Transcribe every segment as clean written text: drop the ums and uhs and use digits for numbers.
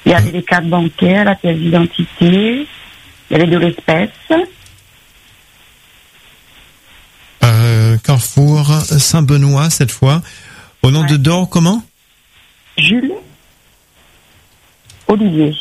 Il y avait des cartes bancaires, la pièce d'identité, il y avait de l'espèce. Carrefour Saint-Benoît, cette fois. Au nom de Dor, comment? Jules Olivier.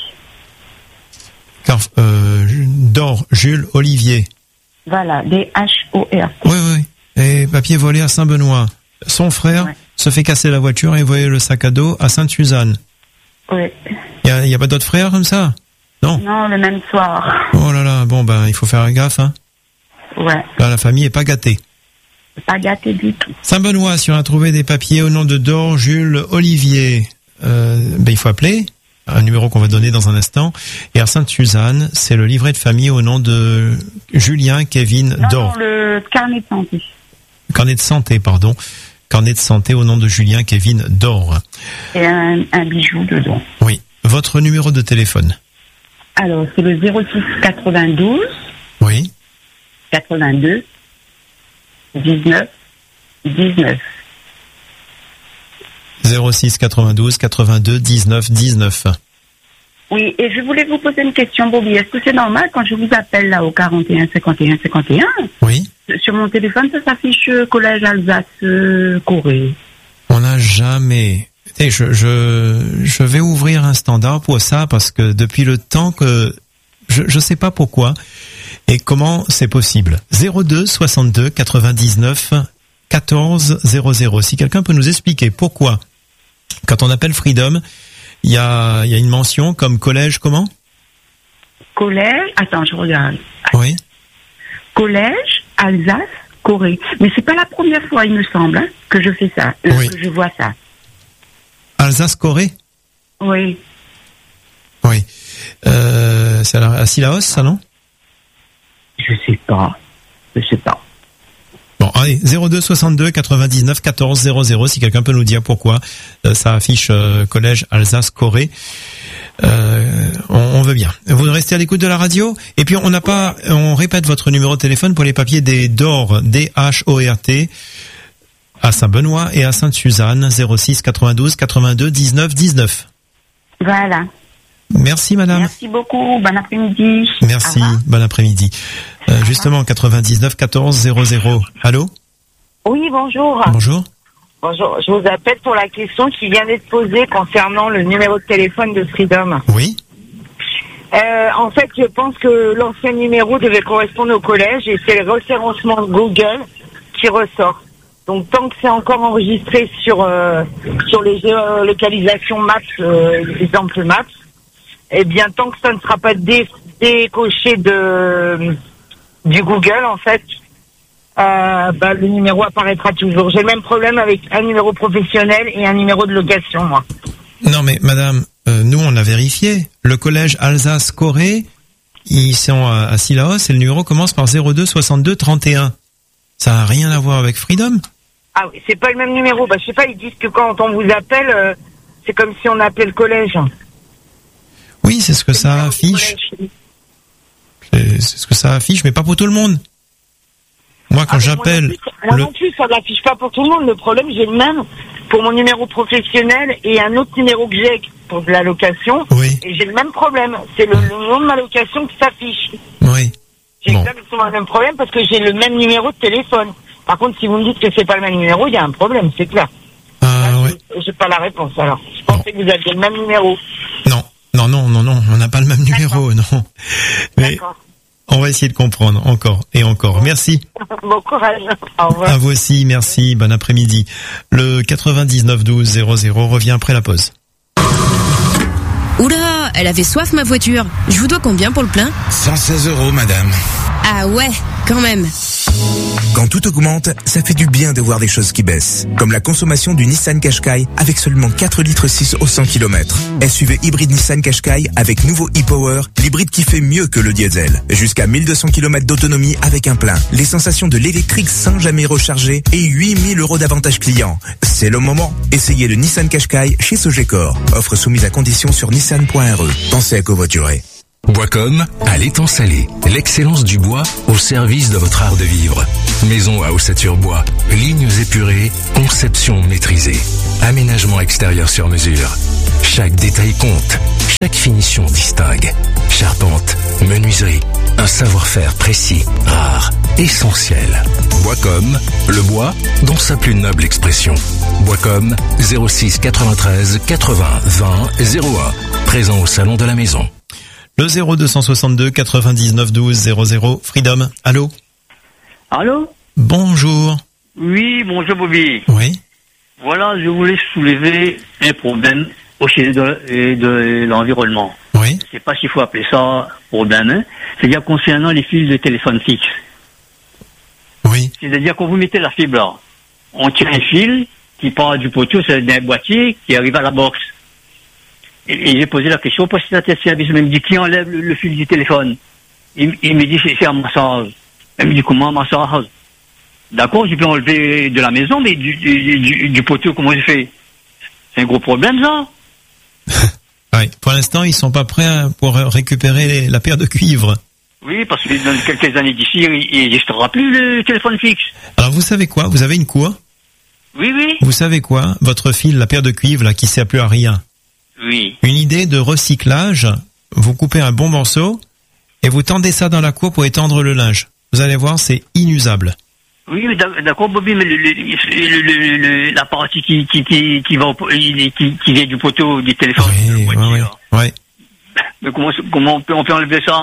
Dor, Jules Olivier. Voilà, D-H-O-R. Oui. Et papier volé à Saint-Benoît. Son frère se fait casser la voiture et voyait le sac à dos à Sainte-Suzanne. Oui. Il y a pas d'autres frères comme ça? Non. Non, le même soir. Oh là là, bon il faut faire gaffe, hein. Ouais. Là, la famille est pas gâtée. Pas gâté du tout. Saint-Benoît, si on a trouvé des papiers au nom de Dor, Jules Olivier, il faut appeler. Un numéro qu'on va donner dans un instant. Et à Sainte-Suzanne, c'est le livret de famille au nom de Julien Kevin Dor. Non, le carnet de santé. Carnet de santé, pardon. Carnet de santé au nom de Julien Kevin Dor. Et un bijou dedans. Oui. Votre numéro de téléphone? Alors, c'est le 06 92. Oui. 82. 19. 06 92 82 19 19. Oui, et je voulais vous poser une question, Bobby. Est-ce que c'est normal quand je vous appelle là au 41 51 51? Oui. Sur mon téléphone, ça s'affiche Collège Alsace Corée. On n'a jamais. Écoutez, je vais ouvrir un standard pour ça parce que depuis le temps que je sais pas pourquoi et comment c'est possible. 02 62 99 14 00. Si quelqu'un peut nous expliquer pourquoi, quand on appelle Freedom, il y a une mention comme collège comment? Collège, attends, je regarde. Oui. Collège Alsace Corée. Mais c'est pas la première fois, il me semble, hein, que je fais ça, oui. que je vois ça. Alsace Corée? Oui. Oui. C'est à Sillaos, ça, non? Je sais pas. Bon, allez, 02 62 99 14 00, si quelqu'un peut nous dire pourquoi ça affiche Collège Alsace Corée. On veut bien. Vous restez à l'écoute de la radio. Et puis on répète votre numéro de téléphone pour les papiers des DOR, D-H-O-R-T, à Saint-Benoît et à Sainte-Suzanne, 06 92 82 19 19. Voilà. Merci madame. Merci beaucoup, bon après-midi. Merci, bon après-midi. Justement, 99 14 00. Allô? Oui, bonjour. Bonjour. Bonjour, je vous appelle pour la question qui vient d'être posée concernant le numéro de téléphone de Freedom. Oui. En fait, je pense que l'ancien numéro devait correspondre au collège et c'est le référencement Google qui ressort. Donc, tant que c'est encore enregistré sur les géolocalisations Maps, exemple Maps, eh bien, tant que ça ne sera pas décoché du Google, en fait, le numéro apparaîtra toujours. J'ai le même problème avec un numéro professionnel et un numéro de location, moi. Non, mais madame, nous, on a vérifié. Le collège Alsace-Corée, ils sont à Sillaos et le numéro commence par 02 62 31. Ça n'a rien à voir avec Freedom? Ah oui, c'est pas le même numéro. Je sais pas, ils disent que quand on vous appelle, c'est comme si on appelait le collège. Oui, c'est ce que ça affiche. C'est ce que ça affiche, mais pas pour tout le monde. Moi, quand j'appelle... Moi non plus, ça ne l'affiche pas pour tout le monde. Le problème, j'ai le même pour mon numéro professionnel et un autre numéro que j'ai pour de la location. Oui. Et j'ai le même problème. C'est le nom de ma location qui s'affiche. Oui. J'ai exactement le même problème parce que j'ai le même numéro de téléphone. Par contre, si vous me dites que c'est pas le même numéro, il y a un problème, c'est clair. Ouais. J'ai pas la réponse, alors. Je pensais que vous aviez le même numéro. Non, on n'a pas le même numéro, non. Mais d'accord. On va essayer de comprendre encore et encore. Merci. Bon courage. Au revoir. À vous aussi, merci. Bon après-midi. Le 99 12 00 revient après la pause. Oula, elle avait soif ma voiture. Je vous dois combien pour le plein? 116 €, madame. Ah ouais, quand même. Quand tout augmente, ça fait du bien de voir des choses qui baissent. Comme la consommation du Nissan Qashqai avec seulement 4,6 litres au 100 km. SUV hybride Nissan Qashqai avec nouveau e-Power, l'hybride qui fait mieux que le diesel. Jusqu'à 1200 km d'autonomie avec un plein. Les sensations de l'électrique sans jamais recharger et 8 000 € d'avantages clients. C'est le moment. Essayez le Nissan Qashqai chez Sogecor. Offre soumise à condition sur nissan.re. Pensez à covoiturer. Boiscom à l'étang salé. L'excellence du bois au service de votre art de vivre. Maison à ossature bois, lignes épurées, conception maîtrisée. Aménagement extérieur sur mesure. Chaque détail compte, chaque finition distingue. Charpente, menuiserie, un savoir-faire précis, rare, essentiel. Boiscom, le bois dans sa plus noble expression. Boiscom, 06 93 80 20 01. Présent au salon de la maison. Le 0262 99 12 00. Freedom, allô? Allô? Bonjour. Oui, bonjour Bobby. Oui. Voilà, je voulais soulever un problème au sujet de l'environnement. Oui. Je sais pas s'il faut appeler ça problème, hein. C'est-à-dire concernant les fils de téléphone fixe. Oui. C'est-à-dire quand vous mettez la fibre là, on tire un fil qui part du poteau, c'est d'un boîtier qui arrive à la box. Et j'ai posé la question au prestataire de service, il me dit qui enlève le fil du téléphone. Il me dit c'est un massage. Il me dit comment un massage? D'accord, je peux enlever de la maison, mais du poteau, comment je fais? C'est un gros problème ça. Oui. Pour l'instant, ils sont pas prêts pour récupérer la paire de cuivre. Oui, parce que dans quelques années d'ici, il n'existera plus le téléphone fixe. Alors vous savez quoi? Vous avez une cour? Oui, oui. Vous savez quoi? Votre fil, la paire de cuivre là, qui sert plus à rien. Oui. Une idée de recyclage, vous coupez un bon morceau et vous tendez ça dans la cour pour étendre le linge. Vous allez voir, c'est inusable. Oui, d'accord, Bobby, mais la partie qui vient du poteau du téléphone. Oui. Mais comment on peut enlever ça?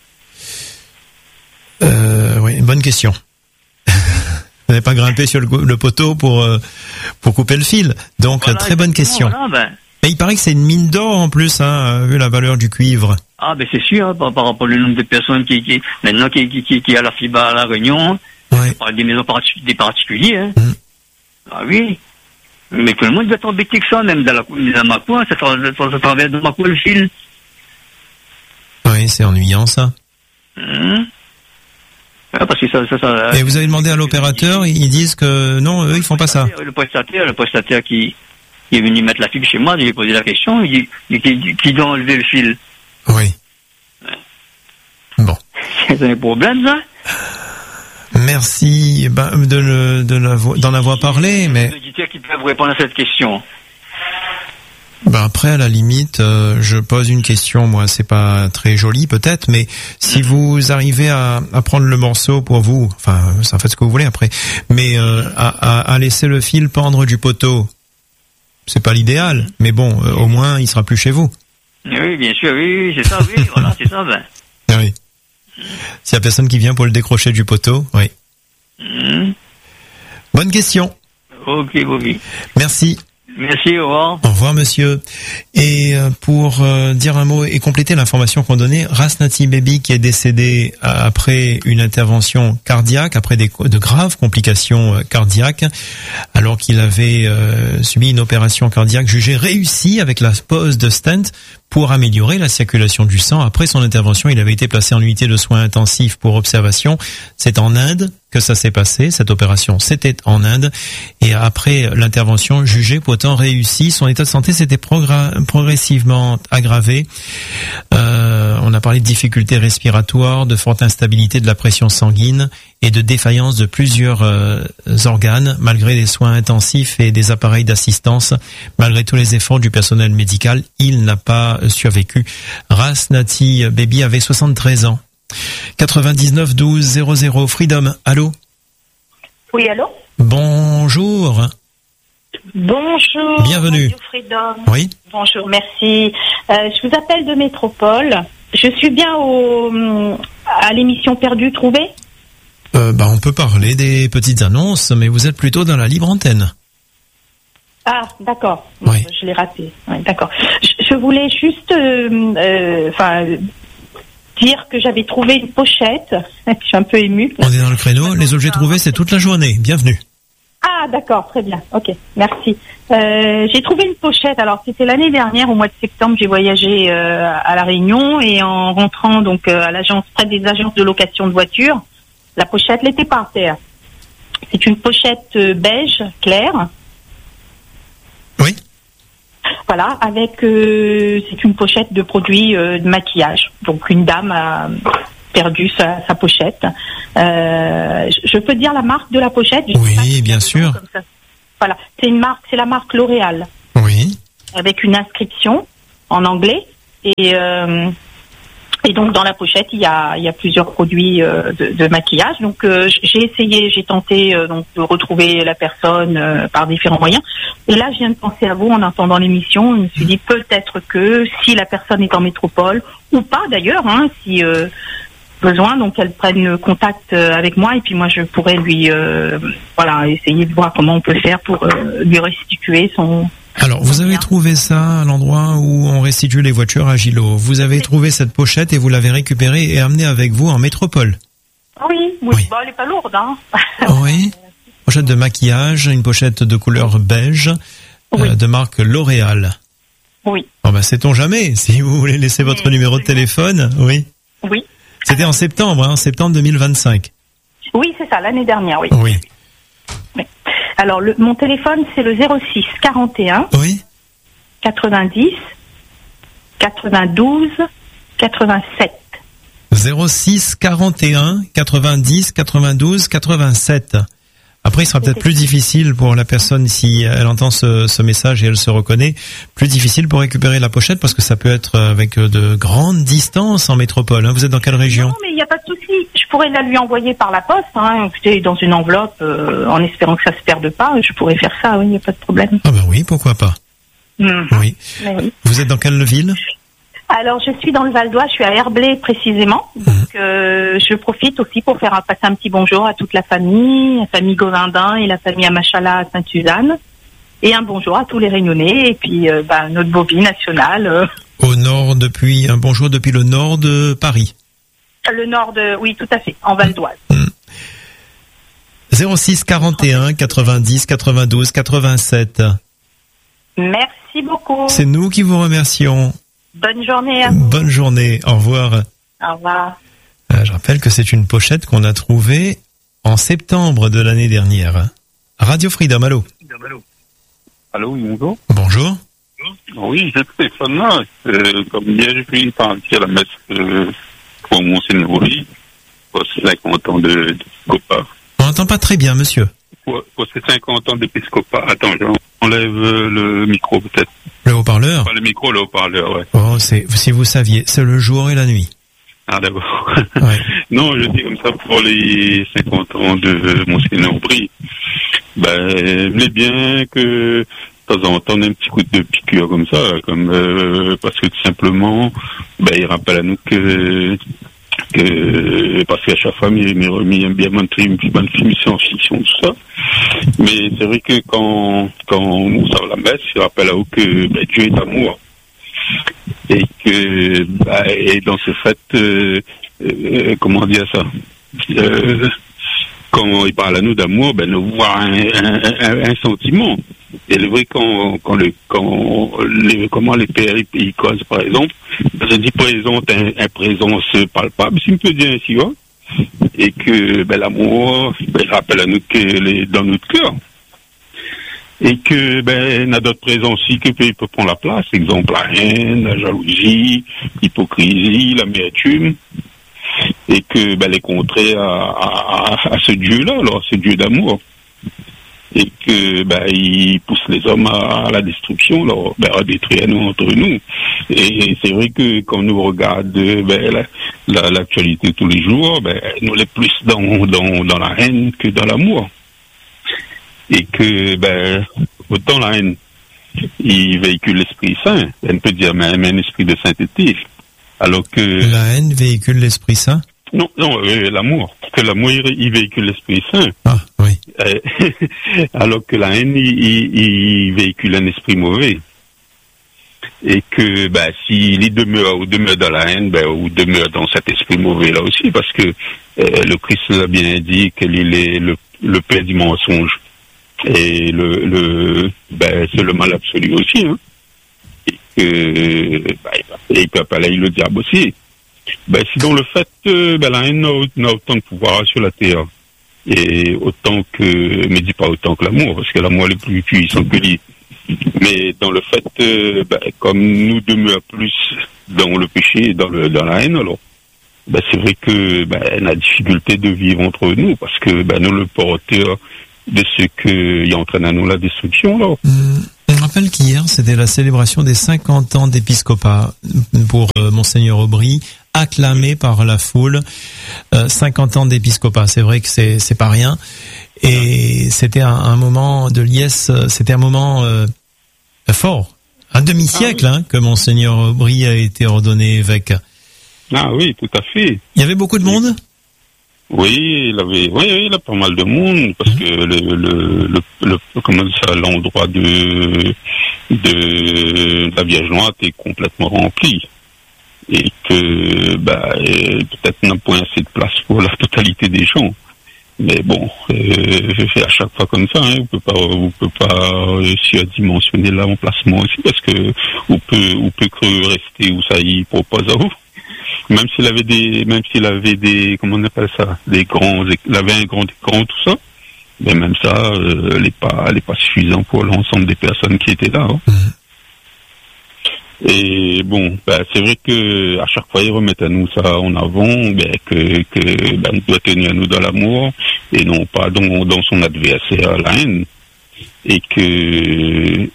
Oui, bonne question. Vous n'avez pas grimpé sur le poteau pour couper le fil. Donc, voilà, très bonne question. Voilà, Et il paraît que c'est une mine d'or en plus, hein, vu la valeur du cuivre. Ah, ben c'est sûr, hein, par rapport au nombre de personnes qui a la fibre à la Réunion. Ouais. Par des maisons des particuliers, hein. Ah oui. Mais tout le monde va être embêté que ça, même dans ma coin, ça traverse dans ma coin le fil. Oui, c'est ennuyant ça. Ouais, parce que ça. Et vous avez demandé à l'opérateur, ils disent que non, eux ils font pas ça. Le prestataire qui est venu mettre la fibre chez moi, je lui ai posé la question, il dit qui doit enlever le fil. Oui. Bon. C'est un problème ça. Merci d'en avoir parlé, mais... Les auditeurs qui peuvent répondre à cette question. Après, à la limite, je pose une question, moi, c'est pas très joli peut-être, mais si vous arrivez à prendre le morceau pour vous, enfin, ça fait ce que vous voulez après, mais à laisser le fil pendre du poteau, c'est pas l'idéal, mais bon, au moins, il sera plus chez vous. Oui, bien sûr, oui, c'est ça, oui, voilà, c'est ça, ben. Oui. S'il y a personne qui vient pour le décrocher du poteau, oui. Bonne question. Ok, Bobby. Merci. Merci, au revoir. Au revoir, monsieur. Et pour dire un mot et compléter l'information qu'on donnait, Rasnati Baby qui est décédé après une intervention cardiaque, après de graves complications cardiaques, alors qu'il avait subi une opération cardiaque jugée réussie avec la pose de stent pour améliorer la circulation du sang. Après son intervention, il avait été placé en unité de soins intensifs pour observation. C'est en Inde que ça s'est passé. Cette opération, c'était en Inde. Et après l'intervention jugée pourtant réussie, son état de santé s'était progressivement aggravé. On a parlé de difficultés respiratoires, de forte instabilité de la pression sanguine et de défaillance de plusieurs organes, malgré des soins intensifs et des appareils d'assistance. Malgré tous les efforts du personnel médical, il n'a pas survécu. Rasnati Baby avait 73 ans. 99 12 00. Freedom, allô? Oui, allô? Bonjour. Bonjour. Bienvenue. Bonjour Freedom. Oui. Bonjour, merci. Je vous appelle de Métropole. Je suis bien à l'émission Perdu Trouvé? On peut parler des petites annonces, mais vous êtes plutôt dans la libre antenne. Ah, d'accord. Oui. Je l'ai raté. Ouais, d'accord. Je voulais juste dire que j'avais trouvé une pochette. Je suis un peu émue. On est dans le créneau. Les objets trouvés, c'est toute la journée. Bienvenue. Ah, d'accord, très bien. Ok, merci. J'ai trouvé une pochette. Alors, c'était l'année dernière, au mois de septembre, j'ai voyagé à La Réunion et en rentrant donc à l'agence, près des agences de location de voitures, la pochette l'était par terre. C'est une pochette beige claire. Oui. Voilà, avec c'est une pochette de produits de maquillage. Donc une dame a perdu sa pochette. Je peux dire la marque de la pochette? Oui, bien sûr. Voilà, c'est la marque L'Oréal. Oui. avec une inscription en anglais et donc dans la pochette il y a plusieurs produits de maquillage. Donc j'ai tenté donc de retrouver la personne par différents moyens. Et là je viens de penser à vous en entendant l'émission. Je me suis dit peut-être que si la personne est en métropole ou pas d'ailleurs, si besoin, donc elle prenne contact avec moi et puis moi je pourrais lui essayer de voir comment on peut faire pour lui restituer son. Alors, vous avez trouvé ça à l'endroit où on restitue les voitures à Gillot. Vous avez trouvé cette pochette et vous l'avez récupérée et amenée avec vous en métropole. Oui. Bon, elle est pas lourde, Oui. Pochette de maquillage, une pochette de couleur beige, de marque L'Oréal. Oui. Sait-on jamais, si vous voulez laisser votre numéro de téléphone, oui. Oui. C'était en septembre, septembre 2025. Oui, c'est ça, l'année dernière, oui. Oui. Alors, mon téléphone, c'est le 06 41 90 92 87. 06 41 90 92 87. Après, il sera peut-être plus difficile pour la personne, si elle entend ce message et elle se reconnaît, plus difficile pour récupérer la pochette parce que ça peut être avec de grandes distances en métropole. Vous êtes dans quelle région? Non, mais il n'y a pas de souci. Je pourrais la lui envoyer par la poste, écoutez, dans une enveloppe, en espérant que ça se perde pas. Je pourrais faire ça, il n'y a pas de problème. Ah oui, pourquoi pas. Oui. Vous êtes dans quelle ville? Alors, je suis dans le Val d'Oise, je suis à Herblay précisément. Donc, je profite aussi pour passer un petit bonjour à toute la famille Govindin et la famille Amachala à Sainte-Suzanne. Et un bonjour à tous les Réunionnais et puis notre Bobby national. Au nord, un bonjour depuis le nord de Paris. Le nord oui, tout à fait, en Val d'Oise. 06 41 90 92 87. Merci beaucoup. C'est nous qui vous remercions. Bonne journée à vous. Bonne journée, au revoir. Au revoir. Je rappelle que c'est une pochette qu'on a trouvée en septembre de l'année dernière. Radio Freedom, allô. Allô, oui, bonjour. Bonjour. Oui, je téléphone là. Comme hier, j'ai pu partir à la messe pour Monseigneur Ori, pour ses 50 ans d'épiscopat. On n'entend pas très bien, monsieur. Pour ses 50 ans d'épiscopat. Attends, j'enlève le micro peut-être. Le haut-parleur? Pas le micro, le haut-parleur, ouais. Oh, si vous saviez, c'est le jour et la nuit. Ah, d'abord. Ouais. Non, je dis comme ça pour les 50 ans de Monseigneur Aubry. Il est bien que, de temps en temps, on a un petit coup de piqûre comme ça, parce que tout simplement, il rappelle à nous que parce qu'à chaque fois, il aime bien montrer une bonne film en fiction, tout ça. Mais c'est vrai que quand on sort la messe, il rappelle à nous que Dieu est amour. Et que, et dans ce fait, comment dire ça, quand il parle à nous d'amour, nous voit un sentiment. Et c'est vrai comment les pères ils causent, par exemple, je dis présente un présence palpable, si on peut dire ainsi, et que l'amour, il rappelle à nous qu'il est dans notre cœur. Et que il y a d'autres présences aussi que peut prendre la place, exemple la haine, la jalousie, l'hypocrisie, l'amertume, et que les contraires à ce Dieu-là, alors ce Dieu d'amour, et que il pousse les hommes à la destruction, alors à détruire nous entre nous. Et c'est vrai que quand nous regarde l'actualité tous les jours, nous les plus dans la haine que dans l'amour. Et que, autant la haine, il véhicule l'Esprit Saint, on peut dire même un esprit de sainteté, alors que... La haine véhicule l'Esprit Saint? Non, l'amour. Que l'amour, il véhicule l'Esprit Saint. Ah, oui. Alors que la haine, il véhicule un esprit mauvais. Et que, s'il demeure dans la haine, ou demeure dans cet esprit mauvais là aussi, parce que le Christ l'a bien dit qu'il est le père du mensonge. Et c'est le mal absolu aussi, et que il peut appeler le diable aussi. Si dans le fait la haine n'a autant de pouvoir sur la terre, et autant que, mais dis pas autant que l'amour, parce que l'amour est plus puissant que lui. Mais dans le fait comme nous demeurons plus dans le péché et dans la haine, alors c'est vrai que on a difficulté de vivre entre nous, parce que nous le porteur de ce qui entraîne à nous la destruction, là. rappelle qu'hier, c'était la célébration des 50 ans d'épiscopat pour Monseigneur Aubry, acclamé par la foule. 50 ans d'épiscopat, c'est vrai que c'est pas rien. Et c'était un moment de liesse, c'était un moment fort. Un demi-siècle que Monseigneur Aubry a été ordonné évêque. Ah oui, tout à fait. Il y avait beaucoup de monde? Oui, il a pas mal de monde parce que comment ça, l'endroit de la Vierge Noire est complètement rempli et que peut-être n'a point assez de place pour la totalité des gens. Mais bon, c'est à chaque fois comme ça, hein, vous peut pas surdimensionner l'emplacement aussi parce que vous peut que rester où ça y propose à vous. Même s'il avait des, comment on appelle ça, il avait un grand écran, tout ça, mais même ça, elle est pas suffisant pour l'ensemble des personnes qui étaient là. Hein. Et bon, c'est vrai que à chaque fois ils remettent à nous ça en avant, que nous doit tenir nous dans l'amour et non pas dans son adversaire la haine, et que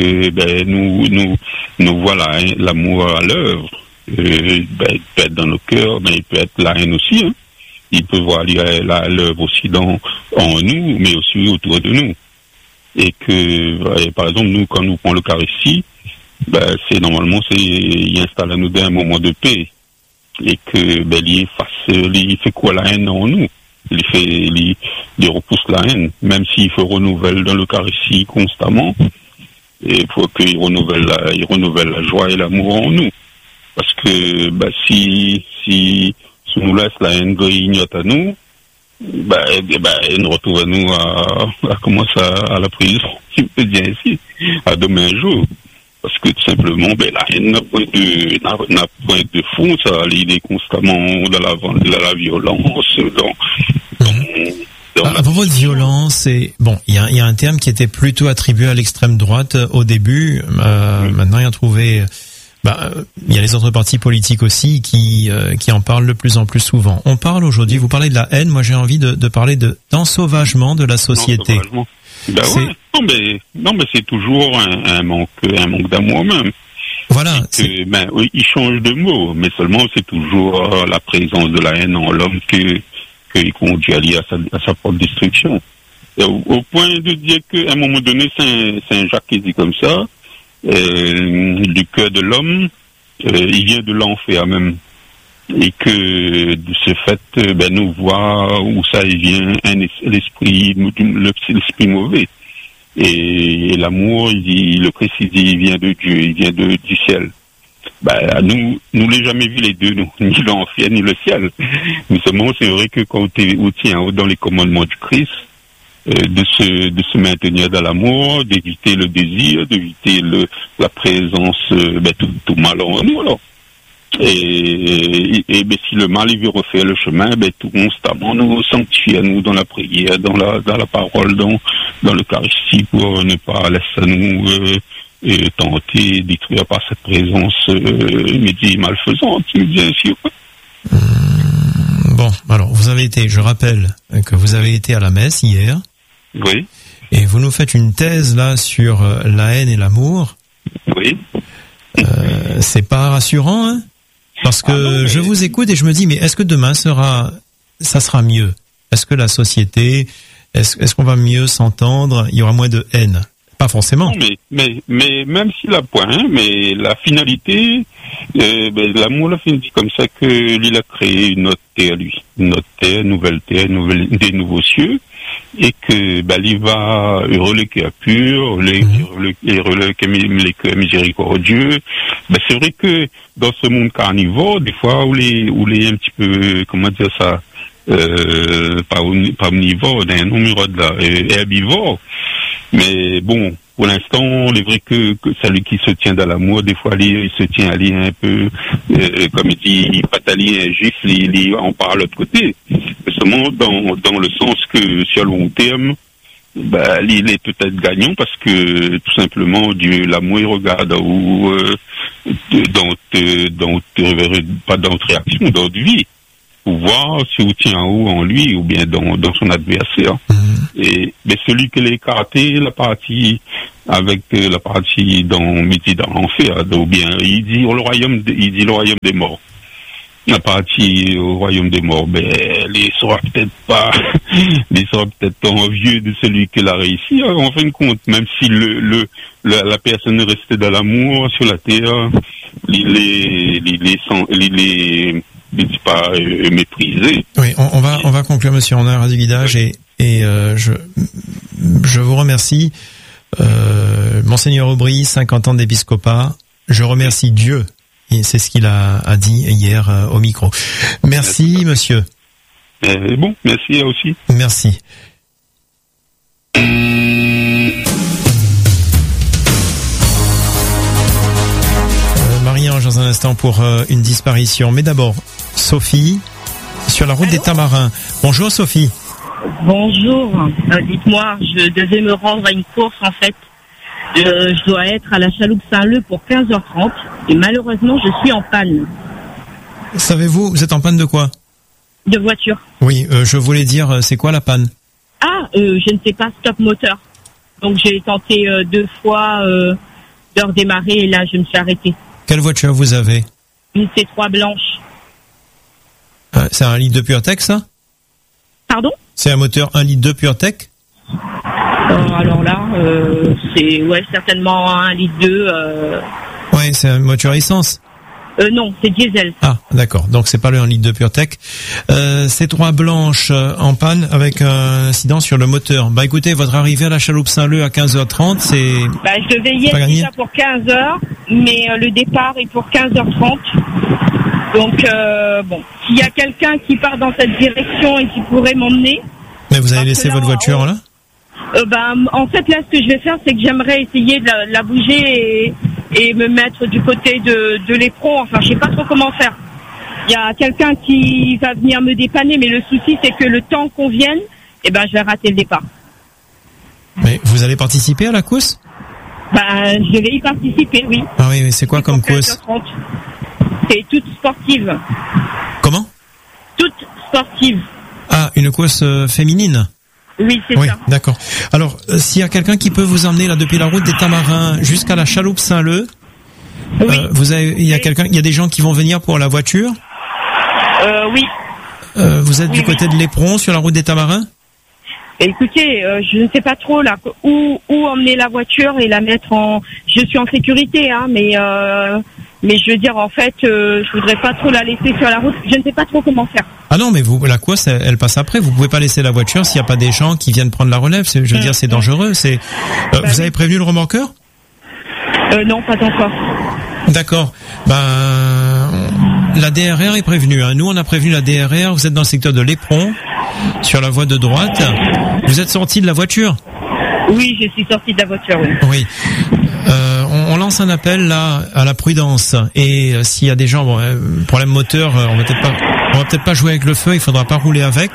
nous voilà l'amour à l'œuvre. Il peut être dans nos cœurs, mais il peut être la haine aussi. Hein. Il peut voir l'œuvre aussi en nous, mais aussi autour de nous. Et que, par exemple, nous, quand nous prenons l'Eucharistie, il installe à nous un moment de paix. Et que, il fait quoi la haine en nous? Il repousse la haine, même s'il faut renouveler dans l'Eucharistie constamment. Et il faut qu'il renouvelle la joie et l'amour en nous. Parce que si nous laisse la haine grignote à nous, elle nous retrouve à nous à la prison, si on peut dire ainsi, à demain jour. Parce que tout simplement, la haine n'a point de fond, ça, il est constamment dans la violence, à propos de violence, il y a un terme qui était plutôt attribué à l'extrême droite au début. Maintenant, il y a trouvé. Il y a les autres partis politiques aussi qui en parlent de plus en plus souvent. On parle aujourd'hui, vous parlez de la haine, moi j'ai envie de parler d'ensauvagement de la société. Non, mais c'est toujours un manque d'amour même. Voilà. Oui, il change de mot, mais seulement c'est toujours la présence de la haine en l'homme qui conduit à lier à sa propre destruction. Et au point de dire qu'à un moment donné, Saint Jacques qui dit comme ça, du cœur de l'homme, il vient de l'enfer même. Et que de ce fait, nous voit où ça vient l'esprit mauvais. Et l'amour, le Christ il vient de Dieu, il vient du ciel. Nous l'avons jamais vu les deux, nous, ni l'enfer ni le ciel. Mais seulement c'est vrai que quand on tient dans les commandements du Christ, de se maintenir dans l'amour, d'éviter le désir, d'éviter la présence tout mal en nous alors. Et si le mal il veut refaire le chemin, tout constamment nous sanctifier à nous dans la prière, dans la parole, dans l'Eucharistie pour ne pas laisser nous tenter détruire par cette présence malfaisante, bien sûr. Bon, alors je rappelle que vous avez été à la messe hier. Oui. Et vous nous faites une thèse là sur la haine et l'amour. Oui. C'est pas rassurant, hein? Parce que je vous écoute et je me dis, mais est-ce que demain ça sera mieux? Est-ce que la société, est-ce qu'on va mieux s'entendre? Il y aura moins de haine? Pas forcément. Non, mais même s'il a point, mais la finalité, l'amour l'a fini comme ça qu'il a créé une autre terre, lui. Une autre terre, nouvelle terre, des nouveaux cieux. Et que, il va heureux les cœurs purs, heureux les cœurs miséricordieux. C'est vrai que dans ce monde carnivore, des fois, où les un petit peu, comment dire ça, pas omnivore, d'un omnivore herbivore. Mais bon, pour l'instant, il est vrai que celui qui se tient dans l'amour, des fois, il se tient à un peu, comme il dit, il patalie un gifle, il en parle de l'autre côté. Seulement dans le sens que, sur le long terme, il est peut-être gagnant parce que, tout simplement, Dieu, l'amour, il regarde pas dans notre réaction, dans notre vie, pour voir si on tient en haut en lui ou bien dans son adversaire. Mais celui qui l'a écarté, la partie dans Midi dans l'enfer, ou bien il dit le royaume des morts. La partie au royaume des morts, il sera peut-être pas envieux de celui qui l'a réussi. En fin de compte, même si la personne est restée dans l'amour sur la terre, il est pas méprisé. Oui, on va conclure, monsieur. On a un radio guidage et je vous remercie, Monseigneur Aubry, 50 ans d'épiscopat. Je remercie Dieu. Et c'est ce qu'il a dit hier au micro. Merci, monsieur. Bon, merci aussi. Merci. Marie-Ange dans un instant pour une disparition. Mais d'abord, Sophie, sur la route des Tamarins. Bonjour Sophie. Bonjour. Dites-moi, je devais me rendre à une course en fait. Je dois être à la chaloupe Saint-Leu pour 15h30 et malheureusement je suis en panne. Savez-vous, vous êtes en panne de quoi? De voiture. Oui, je voulais dire, c'est quoi la panne? Je ne sais pas, stop moteur. Donc j'ai tenté 2 fois de redémarrer et là je me suis arrêtée. Quelle voiture vous avez? Une C3 blanche. C'est un litre de PureTech ça? Pardon? C'est un moteur 1 litre de PureTech? Alors là, c'est certainement 1,2 litre. Ouais, c'est une voiture à essence. Non, c'est diesel. Ah, d'accord. Donc c'est pas le 1 litre de PureTech. C3 blanche en panne avec un incident sur le moteur. Bah écoutez, votre arrivée à la chaloupe Saint-Leu à 15h30, c'est... je devais y être déjà pour 15h, mais le départ est pour 15h30. Donc s'il y a quelqu'un qui part dans cette direction et qui pourrait m'emmener... Mais vous avez laissé votre voiture là? En fait, là, ce que je vais faire, c'est que j'aimerais essayer de la bouger et me mettre du côté de l'éperon. Enfin, je sais pas trop comment faire. Il y a quelqu'un qui va venir me dépanner, mais le souci, c'est que le temps qu'on vienne, je vais rater le départ. Mais vous allez participer à la course? Je vais y participer, oui. Ah oui, mais c'est quoi comme course? C'est toute sportive. Comment? Toute sportive. Ah, une course féminine? Oui, c'est ça. D'accord. Alors, s'il y a quelqu'un qui peut vous emmener là depuis la route des Tamarins jusqu'à la chaloupe Saint-Leu, oui. Il y a des gens qui vont venir pour la voiture? Oui. Vous êtes du côté de l'Éperon sur la route des Tamarins? Écoutez, je ne sais pas trop là où emmener la voiture et la mettre en. Je suis en sécurité, mais je veux dire en fait, je voudrais pas trop la laisser sur la route. Je ne sais pas trop comment faire. Ah non, mais la course, elle passe après. Vous pouvez pas laisser la voiture s'il n'y a pas des gens qui viennent prendre la relève. Je veux dire, c'est dangereux. Vous avez prévenu le remorqueur? Non, pas encore. D'accord. La DRR est prévenue. Nous, on a prévenu la DRR. Vous êtes dans le secteur de l'Éperon, sur la voie de droite. Vous êtes sorti de la voiture? Oui, je suis sorti de la voiture. Oui. On lance un appel là à la prudence. Et s'il y a des gens, problème moteur, on va peut-être pas jouer avec le feu. Il faudra pas rouler avec.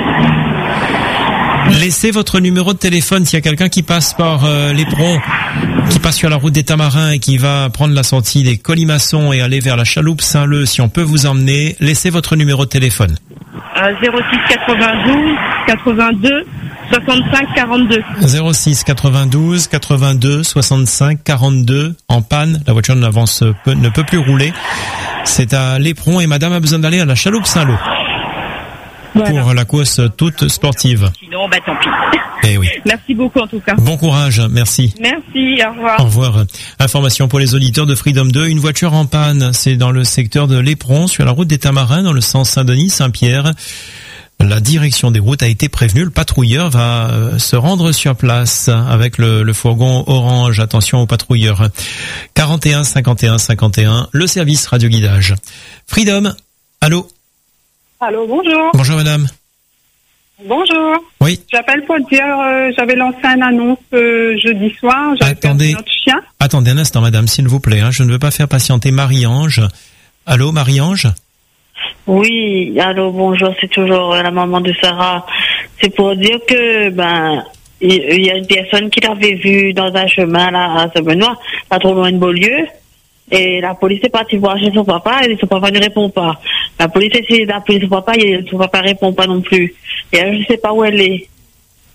Laissez votre numéro de téléphone s'il y a quelqu'un qui passe par l'Éperon, qui passe sur la route des Tamarins et qui va prendre la sortie des Colimaçons et aller vers la chaloupe Saint-Leu. Si on peut vous emmener, laissez votre numéro de téléphone. 06 92 82 65 42. 06 92 82 65 42. En panne, la voiture ne peut plus rouler. C'est à l'Éperon et madame a besoin d'aller à la chaloupe Saint-Leu. Voilà. Pour la course toute sportive. Sinon, tant pis. Eh oui. Merci beaucoup en tout cas. Bon courage, merci. Merci, au revoir. Au revoir. Information pour les auditeurs de Freedom 2. Une voiture en panne, c'est dans le secteur de l'Éperon, sur la route des Tamarins, dans le sens Saint-Denis-Saint-Pierre. La direction des routes a été prévenue. Le patrouilleur va se rendre sur place avec le fourgon orange. Attention aux patrouilleurs. 41 51 51, le service radio guidage. Freedom, allô? Allô, bonjour. Bonjour madame. Bonjour. Oui. J'appelle pour dire, j'avais lancé une annonce jeudi soir. Attendez un instant madame, s'il vous plaît. Je ne veux pas faire patienter Marie-Ange. Allô, Marie-Ange? Oui, allô, bonjour, c'est toujours la maman de Sarah. C'est pour dire que, il y a une personne qui l'avait vue dans un chemin là à Saint-Benoît, pas trop loin de Beaulieu. Et la police est partie voir chez son papa et son papa ne répond pas. La police essaie d'appeler son papa et son papa répond pas non plus. Et elle, je sais pas où elle est.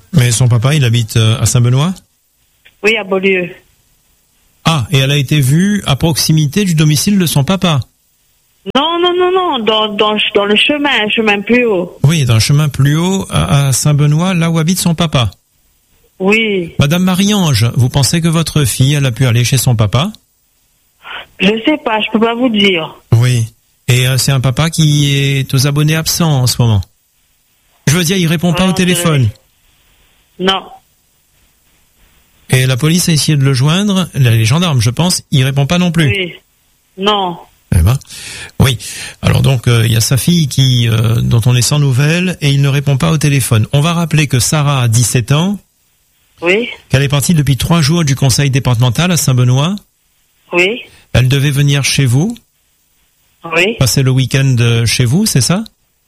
Mais son papa, il habite à Saint-Benoît? Oui, à Beaulieu. Ah, et elle a été vue à proximité du domicile de son papa? Non, dans le chemin, un chemin plus haut. Oui, dans le chemin plus haut, à Saint-Benoît, là où habite son papa. Oui. Madame Marie-Ange, vous pensez que votre fille, elle a pu aller chez son papa? Je sais pas, je peux pas vous dire. Oui. Et c'est un papa qui est aux abonnés absents en ce moment. Je veux dire, il répond pas au téléphone. Non. Et la police a essayé de le joindre, les gendarmes, je pense, il répond pas non plus. Oui. Non. Eh ben, oui. Alors donc, il y a sa fille dont on est sans nouvelles et il ne répond pas au téléphone. On va rappeler que Sarah a 17 ans. Oui. Qu'elle est partie depuis 3 jours du conseil départemental à Saint-Benoît. Oui. Elle devait venir chez vous. Oui. Passer le week-end chez vous, c'est ça?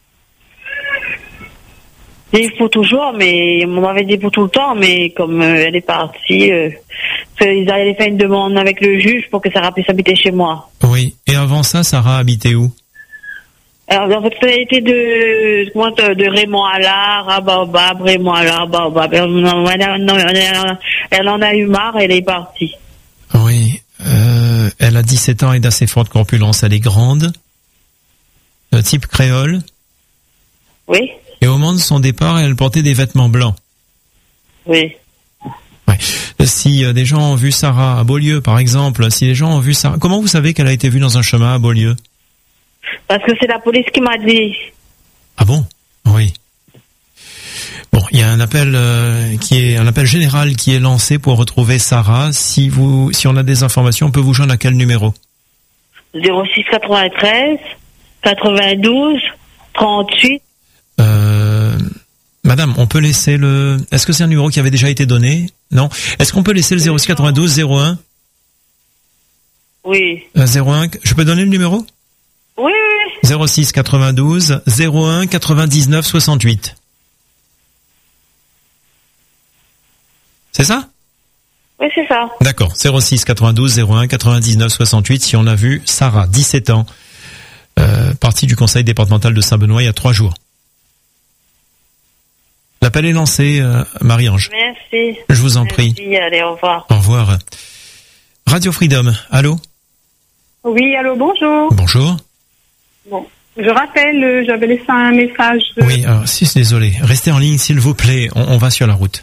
Il faut toujours, mais on m'avait dit pour tout le temps, mais comme elle est partie, ils allaient faire une demande avec le juge pour que Sarah puisse habiter chez moi. Oui. Et avant ça, Sarah habitait où? Alors, en fait, ça a été de Raymond Allard à Baobab, Raymond Allard, Baobab. Elle en a eu marre, elle est partie. Oui. Elle a 17 ans et d'assez forte corpulence. Elle est grande. Type créole. Oui. Et au moment de son départ, elle portait des vêtements blancs. Oui. Ouais. Si des gens ont vu Sarah à Beaulieu, par exemple, si les gens ont vu Sarah... Comment vous savez qu'elle a été vue dans un chemin à Beaulieu? Parce que c'est la police qui m'a dit. Ah bon? Oui. Bon, il y a un appel un appel général qui est lancé pour retrouver Sarah. Si on a des informations, on peut vous joindre à quel numéro? 06 93 92 38. Madame, on peut laisser Est-ce que c'est un numéro qui avait déjà été donné? Non. Est-ce qu'on peut laisser le 06 92 01? Oui. 01. Je peux donner le numéro? Oui. 06 92 01 99 68. C'est ça? Oui, c'est ça. D'accord. 06 92 01 99 68. Si on a vu Sarah, 17 ans, partie du conseil départemental de Saint-Benoît il y a 3 jours. L'appel est lancé, Marie-Ange. Merci. Je vous en prie. Merci, allez, au revoir. Au revoir. Radio Freedom, allô? Oui, allô, bonjour. Bonjour. Bon, je rappelle, j'avais laissé un message. Oui, alors, désolé. Restez en ligne, s'il vous plaît. On va sur la route.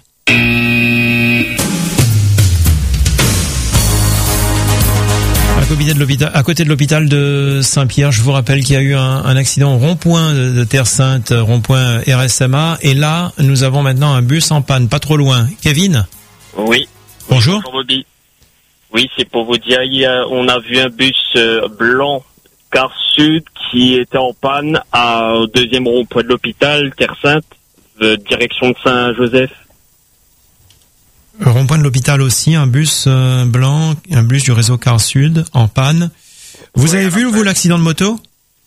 À côté de l'hôpital de Saint-Pierre, je vous rappelle qu'il y a eu un accident au rond-point de Terre Sainte, rond-point RSMA, et là, nous avons maintenant un bus en panne, pas trop loin. Kevin? Oui. Bonjour. Bonjour Bobby. Oui, c'est pour vous dire, on a vu un bus blanc, Gare Sud, qui était en panne au 2e rond-point de l'hôpital, Terre Sainte, direction de Saint-Joseph. Rond-point de l'hôpital aussi, un bus blanc, un bus du réseau Car Sud en panne. Vous avez vu, vous, l'accident de moto?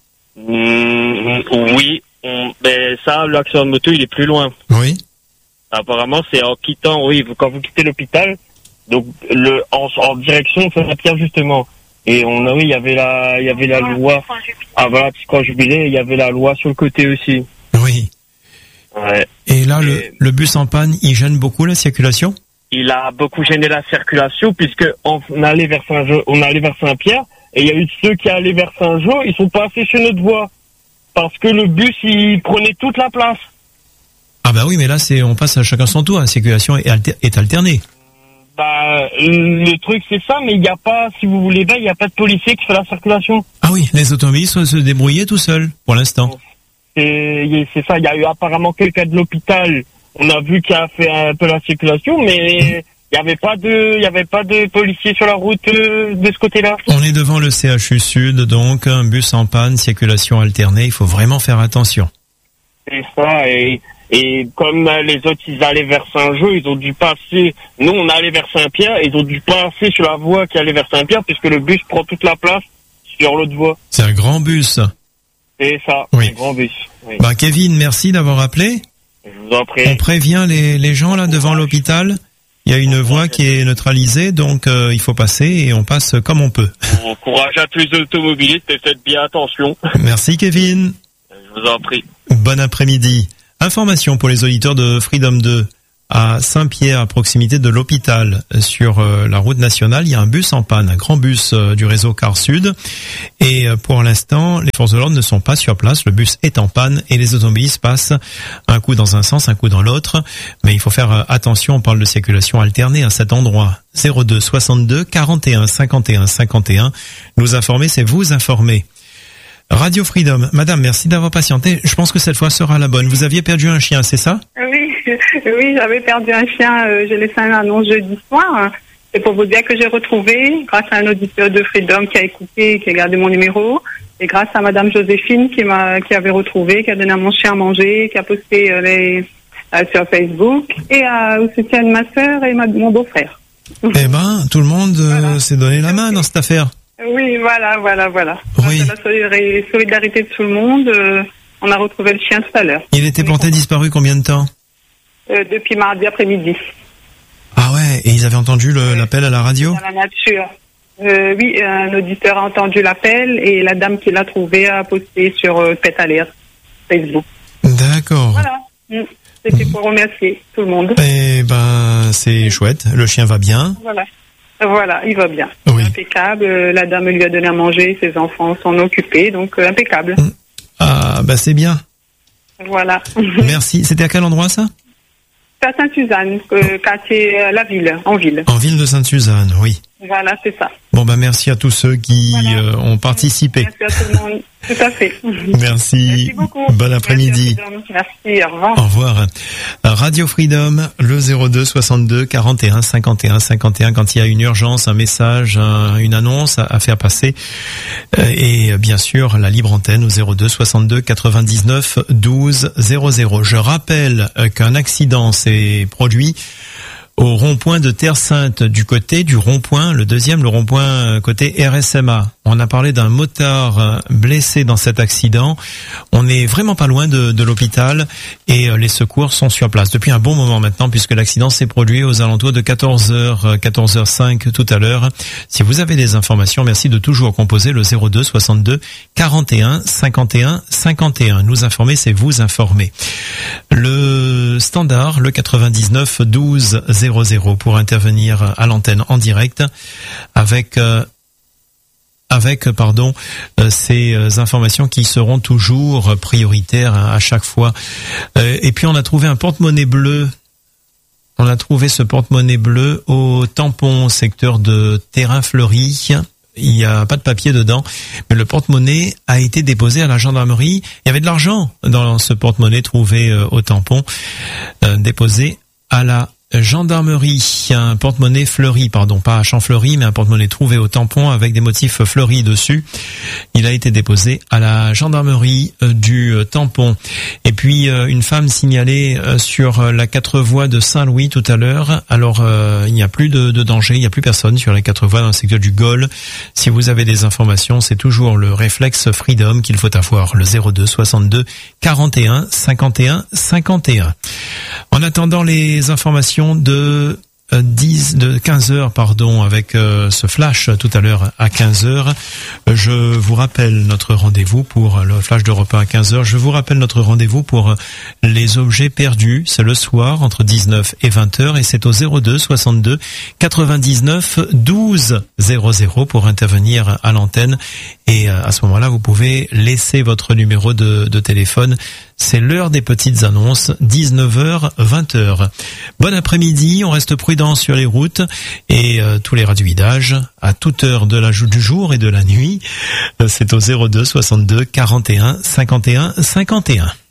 Oui, mais ça, l'accident de moto, il est plus loin. Oui. Apparemment, c'est en quittant, oui, quand vous quittez l'hôpital, donc en direction de Saint-Pierre, justement. Et il y avait la loi. Ah voilà, quand jubilé, il y avait la loi sur le côté aussi. Oui. Ouais. Et là, le bus en panne, il gêne beaucoup la circulation? Il a beaucoup gêné la circulation puisque on allait vers Saint-Pierre et il y a eu ceux qui allaient vers Saint-Jean, ils sont passés sur notre voie parce que le bus il prenait toute la place. Ah bah oui, mais là on passe à chacun son tour, la circulation est alternée. Bah le truc c'est ça, mais il n'y a pas, si vous voulez bien, il n'y a pas de policier qui fait la circulation. Ah oui, les automobilistes se débrouillaient tout seuls pour l'instant. C'est ça, il y a eu apparemment quelqu'un de l'hôpital. On a vu qu'il a fait un peu la circulation, mais il n'y avait pas de policiers sur la route de ce côté-là. On est devant le CHU Sud, donc un bus en panne, circulation alternée. Il faut vraiment faire attention. C'est ça, et comme les autres, ils allaient vers Saint-Jean, ils ont dû passer. Nous, on allait vers Saint-Pierre, ils ont dû passer sur la voie qui allait vers Saint-Pierre, puisque le bus prend toute la place sur l'autre voie. C'est un grand bus. C'est ça, oui. Un grand bus. Oui. Bah Kevin, merci d'avoir appelé. Je vous en prie. On prévient les gens là devant l'hôpital. Il y a une voie qui est neutralisée, donc il faut passer et on passe comme on peut. Bon courage à tous les automobilistes et faites bien attention. Merci Kevin. Je vous en prie. Bon après-midi. Information pour les auditeurs de Freedom 2. à Saint-Pierre, à proximité de l'hôpital, sur la route nationale, il y a un bus en panne, un grand bus du réseau Car Sud. Et pour l'instant, les forces de l'ordre ne sont pas sur place. Le bus est en panne et les automobilistes passent un coup dans un sens, un coup dans l'autre. Mais il faut faire attention, on parle de circulation alternée à cet endroit. 02 62 41 51 51. Nous informer, c'est vous informer. Radio Freedom. Madame, merci d'avoir patienté. Je pense que cette fois sera la bonne. Vous aviez perdu un chien, c'est ça? Oui, j'avais perdu un chien. J'ai laissé une annonce jeudi soir. C'est pour vous dire que j'ai retrouvé, grâce à un auditeur de Freedom qui a écouté, qui a gardé mon numéro, et grâce à Madame Joséphine qui avait retrouvé, qui a donné à mon chien à manger, qui a posté sur Facebook, et au soutien de ma sœur et mon beau-frère. Eh ben, tout le monde s'est donné la main dans cette affaire. Oui, voilà. Oui. Grâce à la solidarité de tout le monde, on a retrouvé le chien tout à l'heure. Il était planté disparu combien de temps? Depuis mardi après-midi. Ah ouais, et ils avaient entendu l'appel à la radio? Dans la nature. Oui, un auditeur a entendu l'appel et la dame qui l'a trouvé a posté sur Pet Alert Facebook. D'accord. Voilà. C'était pour remercier tout le monde. Eh ben, c'est chouette. Le chien va bien. Voilà, il va bien. Oui. Impeccable. La dame lui a donné à manger, ses enfants s'en occupés, donc impeccable. Ah, bah c'est bien. Voilà. Merci. C'était à quel endroit ça? C'est à Sainte-Suzanne, quartier La Ville, en ville. En ville de Sainte-Suzanne, oui. Voilà, c'est ça. Bon, bah merci à tous ceux qui ont participé. Merci à tout le monde. Tout à fait. Merci beaucoup. Bon après-midi. Merci, au revoir. Au revoir. Radio Freedom, le 02 62 41 51 51. Quand il y a une urgence, un message, une annonce à faire passer. Et bien sûr, la libre antenne au 02 62 99 12 00. Je rappelle qu'un accident s'est produit au rond-point de Terre Sainte, du côté du rond-point, le deuxième, le rond-point côté RSMA. On a parlé d'un motard blessé dans cet accident. On n'est vraiment pas loin de l'hôpital et les secours sont sur place depuis un bon moment maintenant puisque l'accident s'est produit aux alentours de 14h, 14h05 tout à l'heure. Si vous avez des informations, merci de toujours composer le 02 62 41 51 51. Nous informer, c'est vous informer. Le standard, le 99 12 00 pour intervenir à l'antenne en direct avec ces informations qui seront toujours prioritaires à chaque fois. Et puis on a trouvé un porte-monnaie bleu. On a trouvé ce porte-monnaie bleu au tampon secteur de Terrain Fleuri. Il n'y a pas de papier dedans, mais le porte-monnaie a été déposé à la gendarmerie. Il y avait de l'argent dans ce porte-monnaie trouvé au tampon, déposé à la gendarmerie. Un porte-monnaie fleuri, pardon, pas à Champfleury, mais un porte-monnaie trouvé au tampon avec des motifs fleuris dessus. Il a été déposé à la gendarmerie du tampon. Et puis une femme signalée sur la 4 voies de Saint-Louis tout à l'heure. Alors il n'y a plus de danger, il n'y a plus personne sur les 4 voies dans le secteur du Gaulle. Si vous avez des informations, c'est toujours le réflexe Freedom qu'il faut avoir, le 02 62 41 51 51. En attendant les informations de 15 heures, pardon, avec ce flash tout à l'heure à 15 heures. Je vous rappelle notre rendez-vous pour le flash de repas à 15 heures. Je vous rappelle notre rendez-vous pour les objets perdus. C'est le soir entre 19 et 20 heures et c'est au 02 62 99 12 00 pour intervenir à l'antenne. Et à ce moment-là, vous pouvez laisser votre numéro de téléphone. C'est l'heure des petites annonces, 19h, 20h. Bon après-midi, on reste prudent sur les routes et tous les radioïdages à toute heure du jour et de la nuit. C'est au 02 62 41 51 51.